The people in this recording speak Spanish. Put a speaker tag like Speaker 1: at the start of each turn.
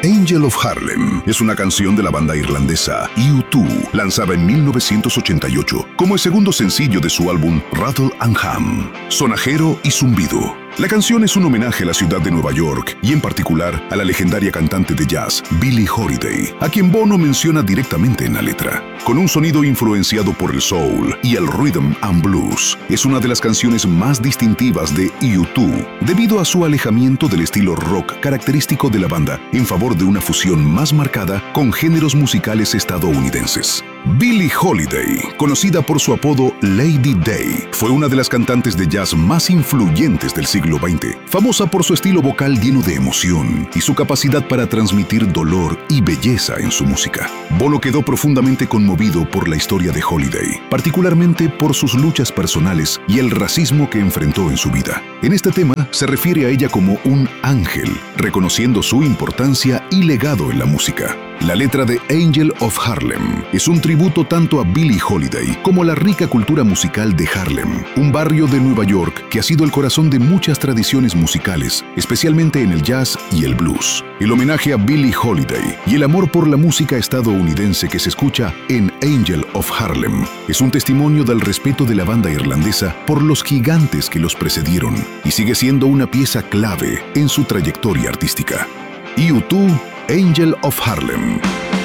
Speaker 1: Angel of Harlem es una canción de la banda irlandesa U2, lanzada en 1988 como el segundo sencillo de su álbum Rattle and Hum, sonajero y zumbido. La canción es un homenaje a la ciudad de Nueva York y en particular a la legendaria cantante de jazz Billie Holiday, a quien Bono menciona directamente en la letra. Con un sonido influenciado por el soul y el rhythm and blues, es una de las canciones más distintivas de U2 debido a su alejamiento del estilo rock característico de la banda en favor de una fusión más marcada con géneros musicales estadounidenses. Billie Holiday, conocida por su apodo Lady Day, fue una de las cantantes de jazz más influyentes del siglo XX, famosa por su estilo vocal lleno de emoción y su capacidad para transmitir dolor y belleza en su música. Bono quedó profundamente conmovido por la historia de Holiday, particularmente por sus luchas personales y el racismo que enfrentó en su vida. En este tema se refiere a ella como un ángel, reconociendo su importancia y legado en la música. La letra de Angel of Harlem es un tributo tanto a Billie Holiday como a la rica cultura musical de Harlem, un barrio de Nueva York que ha sido el corazón de muchas tradiciones musicales, especialmente en el jazz y el blues. El homenaje a Billie Holiday y el amor por la música estadounidense que se escucha en Angel of Harlem es un testimonio del respeto de la banda irlandesa por los gigantes que los precedieron y sigue siendo una pieza clave en su trayectoria artística. U2, Angel of Harlem.